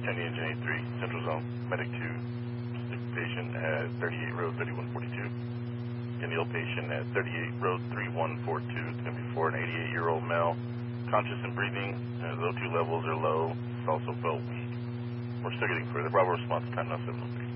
Cheney Engine 83, Central Zone, Medic 2, sick patient at 38 Road 3142. Guinea patient at 38 Road 3142. It's going to be for an 88-year-old male, conscious and breathing. His O2 levels are low. He's also felt weak. We're still getting further. Bravo response time now 703.